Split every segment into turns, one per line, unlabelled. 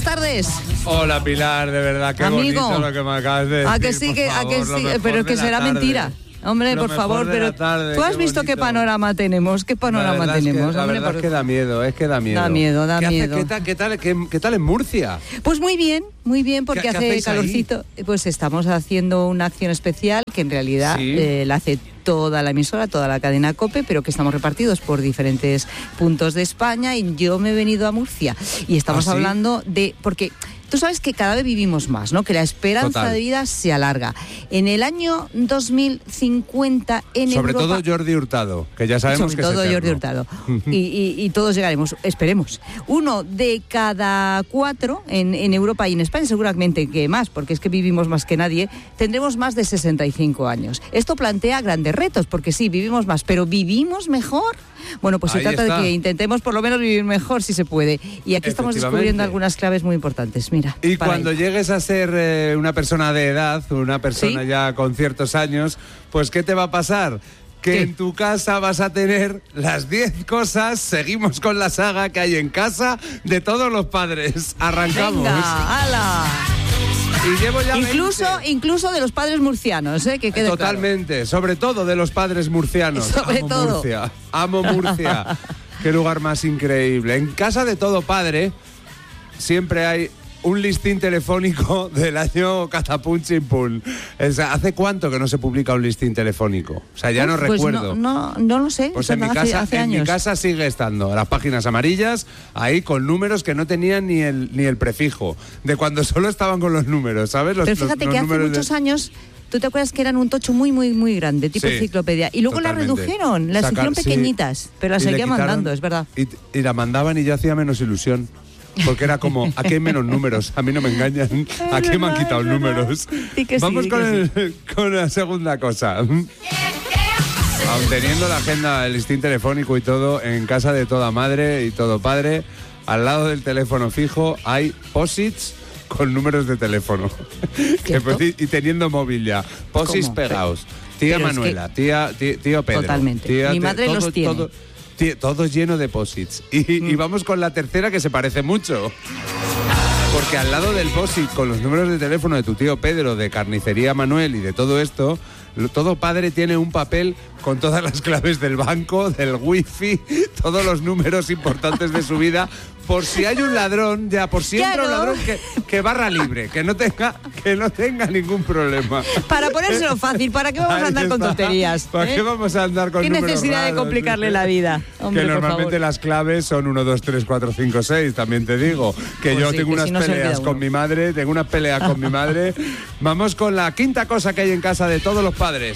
tardes.
Hola, Pilar, de verdad, qué
amigo,
bonito lo que me acabas de decir.
¿A que sí? Pero es que será mentira. Hombre, por favor, pero tú has visto qué panorama tenemos, La
verdad es que da miedo,
Da miedo.
¿Qué tal en Murcia?
Pues muy bien, porque hace calorcito.
Ahí?
Pues estamos haciendo una acción especial que en realidad la hace toda la emisora, toda la cadena COPE, pero que estamos repartidos por diferentes puntos de España, y yo me he venido a Murcia y estamos hablando de... porque tú sabes que cada vez vivimos más, ¿no? Que la esperanza de vida se alarga. En el año 2050 en
Sobre
Europa...
todo Jordi Hurtado, que ya sabemos que es eterno.
Jordi Hurtado. y todos llegaremos, esperemos. 1 de cada 4 en Europa y en España, seguramente que más, porque es que vivimos más que nadie, tendremos más de 65 años. Esto plantea grandes retos, porque sí, vivimos más, pero ¿vivimos mejor? Bueno, pues se trata de que intentemos por lo menos vivir mejor si se puede. Y aquí estamos descubriendo algunas claves muy importantes. Mira.
Y cuando llegues a ser una persona de edad, una persona ya con ciertos años, pues ¿qué te va a pasar? Que en tu casa vas a tener las 10 cosas, seguimos con la saga que hay en casa de todos los padres. Arrancamos.
¡Venga, hala!
Y llevo ya
incluso de los padres murcianos, que quede
totalmente,
claro.
Sobre todo de los padres murcianos. Amo Murcia. Qué lugar más increíble. En casa de todo padre siempre hay un listín telefónico del año Catapum Chimpún. O sea, ¿hace cuánto que no se publica un listín telefónico? O sea, ya no recuerdo.
No lo sé.
Pues en mi casa sigue estando las páginas amarillas ahí con números que no tenían ni el prefijo, de cuando solo estaban con los números, ¿sabes?
Pero fíjate que hace muchos años... ¿Tú te acuerdas que eran un tocho muy, muy, muy grande, tipo enciclopedia? Y luego
totalmente.
La redujeron, las hicieron pequeñitas, pero las seguían mandando, es verdad.
Y la mandaban y ya hacía menos ilusión. Porque era como, aquí hay menos números, a mí no me engañan, aquí me han quitado números. Vamos con la segunda cosa. Aun teniendo la agenda, el listín telefónico y todo, en casa de toda madre y todo padre, al lado del teléfono fijo hay posits con números de teléfono. Y teniendo móvil ya. Posits pegados. Tía Manuela, tío Pedro.
Totalmente. Mi madre los tiene.
Todo lleno de posits. Y vamos con la tercera, que se parece mucho. Porque al lado del posit con los números de teléfono de tu tío Pedro, de Carnicería Manuel y de todo esto, todo padre tiene un papel con todas las claves del banco, del wifi, todos los números importantes de su vida, por si hay un ladrón, por si entra un ladrón que barra libre, que no tenga ningún problema.
Para ponérselo fácil, ¿para qué vamos a andar con tonterías?
¿Para qué vamos a andar con números
raros? ¿Qué necesidad de complicarle la vida? Hombre,
que normalmente las claves son 1, 2, 3, 4, 5, 6, también te digo. Que yo tengo unas peleas con mi madre, Vamos con la quinta cosa que hay en casa de todos los padres.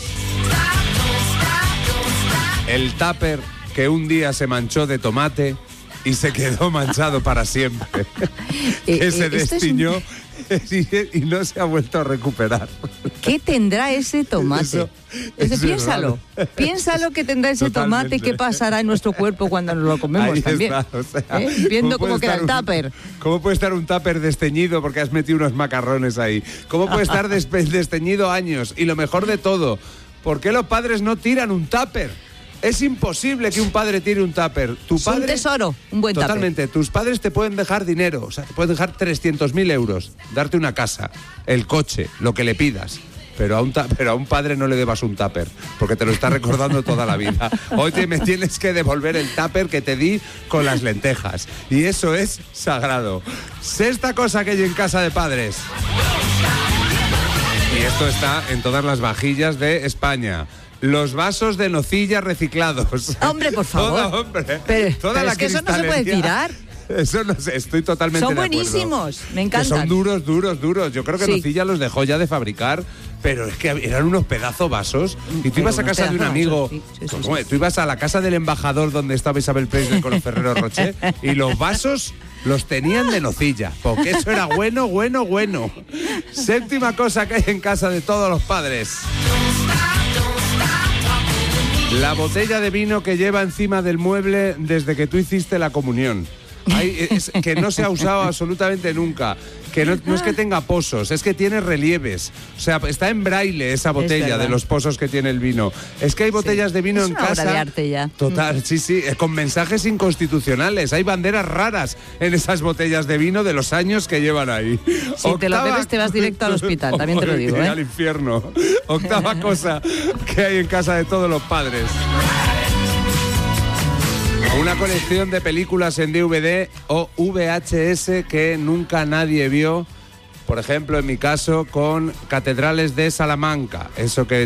El tupper que un día se manchó de tomate y se quedó manchado para siempre. Que se destiñó y no se ha vuelto a recuperar.
¿Qué tendrá ese tomate? Piénsalo que tendrá ese tomate, qué pasará en nuestro cuerpo cuando nos lo comemos. Ahí también.
Está, o sea,
viendo cómo queda el tupper.
¿Cómo puede estar un tupper desteñido porque has metido unos macarrones ahí? ¿Cómo puede estar desteñido años? Y lo mejor de todo, ¿por qué los padres no tiran un tupper? Es imposible que un padre tire un tupper.
Es un tesoro, un buen tupper.
Totalmente. Tus padres te pueden dejar dinero, o sea, te pueden dejar 300.000 euros, darte una casa, el coche, lo que le pidas. Pero a un padre no le debas un tupper, porque te lo está recordando toda la vida. Hoy me tienes que devolver el tupper que te di con las lentejas. Y eso es sagrado. Sexta cosa que hay en casa de padres. Y esto está en todas las vajillas de España. Los vasos de nocilla reciclados.
Hombre, por favor. Pero es que eso no se puede tirar.
Eso no sé, estoy totalmente de acuerdo.
Son buenísimos, me encantan.
Que son duros. Yo creo que Nocilla los dejó ya de fabricar, pero es que eran unos pedazos vasos. Y tú ibas a casa de un amigo, tú ibas a la casa del embajador donde estaba Isabel Preisler con los Ferrero Rocher, y los vasos los tenían de nocilla, porque eso era bueno. Séptima cosa que hay en casa de todos los padres. La botella de vino que lleva encima del mueble desde que tú hiciste la comunión. que no se ha usado absolutamente nunca. Que no es que tenga pozos, es que tiene relieves. O sea, está en braille esa botella de los pozos que tiene el vino. Es que hay botellas de vino en casa.
Es una obra de arte ya.
Total, sí, con mensajes inconstitucionales. Hay banderas raras en esas botellas de vino de los años que llevan ahí.
Si te lo bebes te vas directo al hospital, también te lo digo.
Al infierno. Octava cosa que hay en casa de todos los padres. Una colección de películas en DVD o VHS que nunca nadie vio. Por ejemplo, en mi caso, con Catedrales de Salamanca. Eso que